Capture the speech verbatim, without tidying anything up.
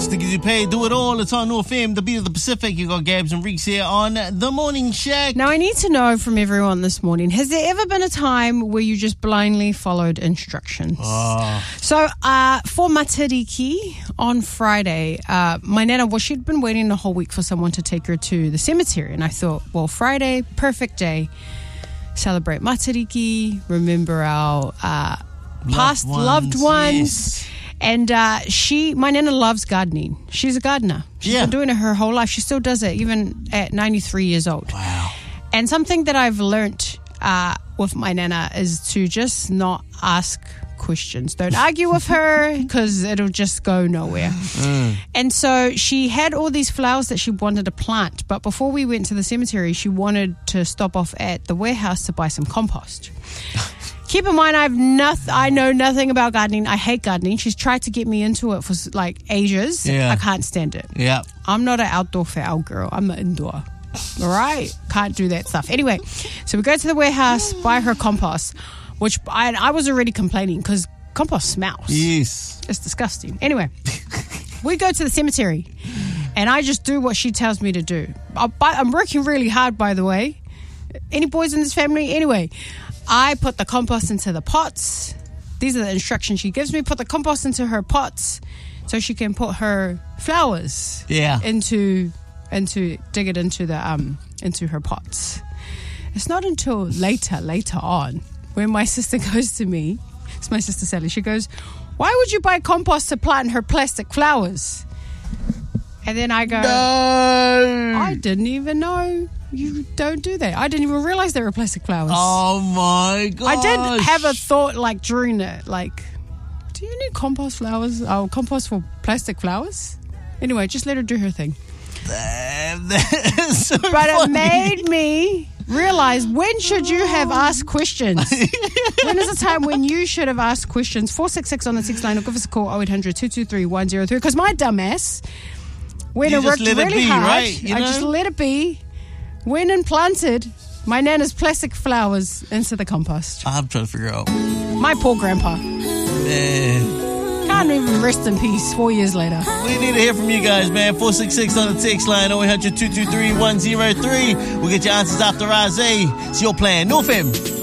to get you paid. Do it all. It's on North F M, the beat of the Pacific. You got Gabs and Reeks here on The Morning Shack. Now, I need to know from everyone this morning, has there ever been a time where you just blindly followed instructions? Oh. So, uh, for Matariki on Friday, uh, my nana, well, she'd been waiting the whole week for someone to take her to the cemetery. And I thought, well, Friday, perfect day. Celebrate Matariki, remember our uh, past ones, loved ones. Yes. And uh, she, my nana loves gardening. She's a gardener. She's Yeah. been doing it her whole life. She still does it, even at ninety-three years old. Wow. And something that I've learnt uh, with my nana is to just not ask questions. Don't argue with her because it'll just go nowhere. Mm. And so she had all these flowers that she wanted to plant. But before we went to the cemetery, she wanted to stop off at the warehouse to buy some compost. Keep in mind, I've noth- I know nothing about gardening. I hate gardening. She's tried to get me into it for like ages. Yeah. I can't stand it. Yeah. I'm not an outdoor fowl girl. I'm an indoor. All right? Can't do that stuff. Anyway, so we go to the warehouse, buy her compost, which I, I was already complaining because compost smells. Yes. It's disgusting. Anyway, we go to the cemetery and I just do what she tells me to do. I, I'm working really hard, by the way. Any boys in this family? Anyway, I put the compost into the pots. These are the instructions she gives me. Put the compost into her pots so she can put her flowers Yeah. into into dig it into the um into her pots. It's not until later, later on, when my sister goes to me, it's my sister Sally, she goes, "Why would you buy compost to plant her plastic flowers?" And then I go, No. I didn't even know you don't do that. I didn't even realize they were plastic flowers. Oh my god. I did have a thought like during it, like, do you need compost flowers? Oh, compost for plastic flowers? Anyway, just let her do her thing. Damn, that is so But funny. it made me realize, when should you have asked questions? When is the time when you should have asked questions? four six six on the six line, or give us a call, oh eight hundred, two two three, one oh three. Because my dumbass, when You it just worked let it really be, hard, right? You I know? just let it be. Went and planted my nana's plastic flowers into the compost. I'm trying to figure out. My poor grandpa. Man. Can't even rest in peace four years later. We need to hear from you guys, man. four six six on the text line, oh eight hundred, two two three, one oh three. We'll get your answers after Isaiah. It's your plan. North F M.